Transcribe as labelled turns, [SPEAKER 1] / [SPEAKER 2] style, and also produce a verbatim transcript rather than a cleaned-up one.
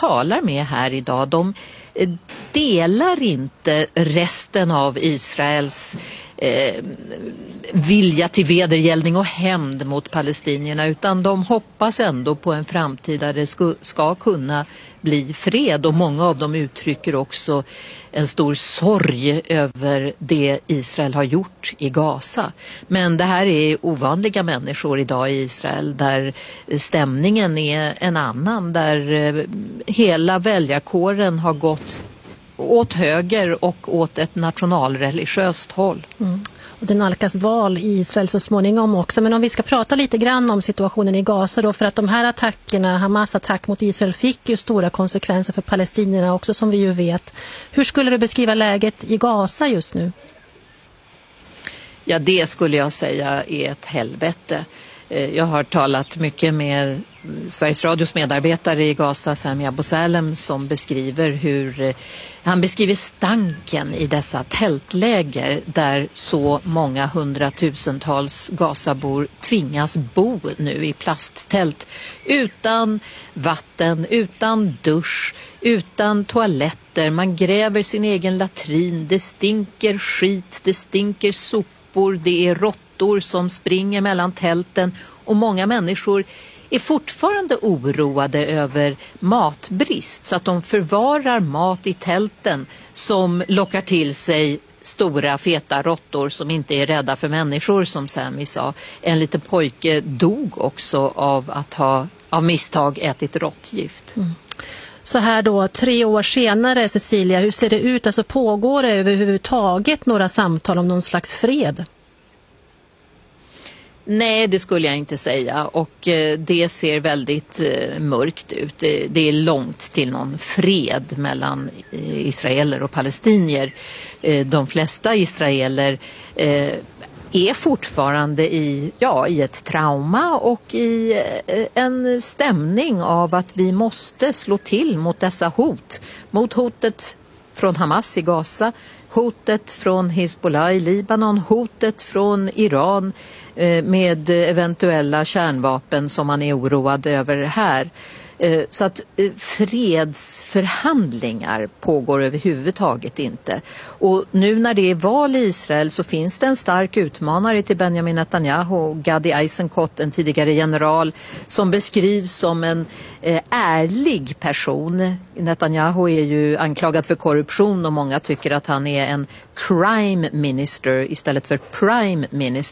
[SPEAKER 1] talar med här idag, de delar inte resten av Israels eh, vilja till vedergällning och hämnd mot palestinierna, utan de hoppas ändå på en framtid där det ska, ska kunna bli fred, och många av dem uttrycker också en stor sorg över det Israel har gjort i Gaza. Men det här är ovanliga människor idag i Israel, där stämningen är en annan, där hela väljarkåren har gått åt höger och åt ett nationalreligiöst håll.
[SPEAKER 2] Mm. Och det nalkas val i Israel så småningom också. Men om vi ska prata lite grann om situationen i Gaza då, för att de här attackerna, Hamas attack mot Israel, fick ju stora konsekvenser för palestinierna också, som vi ju vet. Hur skulle du beskriva läget i Gaza just nu?
[SPEAKER 1] Ja, det skulle jag säga är ett helvete. Jag har talat mycket med Sveriges Radios medarbetare i Gaza, Sami Abu Salem, som beskriver hur han beskriver stanken i dessa tältläger där så många hundratusentals Gazabor tvingas bo nu i plasttält utan vatten, utan dusch, utan toaletter. Man gräver sin egen latrin, det stinker skit, det stinker sopor, det är råttor som springer mellan tälten, och många människor är fortfarande oroade över matbrist, så att de förvarar mat i tälten som lockar till sig stora feta råttor som inte är rädda för människor, som Sami sa. En liten pojke dog också av att ha av misstag ätit råttgift. Mm.
[SPEAKER 2] Så här då, tre år senare, Cecilia, hur ser det ut? Alltså, pågår det överhuvudtaget några samtal om någon slags fred?
[SPEAKER 1] Nej, det skulle jag inte säga, och eh, det ser väldigt eh, mörkt ut. Det, det är långt till någon fred mellan eh, israeler och palestinier. Eh, de flesta israeler eh, är fortfarande i, ja, i ett trauma och i eh, en stämning av att vi måste slå till mot dessa hot. Mot hotet från Hamas i Gaza, hotet från Hezbollah i Libanon, hotet från Iran med eventuella kärnvapen som man är oroad över här. Så att fredsförhandlingar pågår överhuvudtaget inte. Och nu när det är val i Israel så finns det en stark utmanare till Benjamin Netanyahu, Gadi Eisenkot, en tidigare general, som beskrivs som en eh, ärlig person. Netanyahu är ju anklagad för korruption, och många tycker att han är en crime minister istället för prime minister.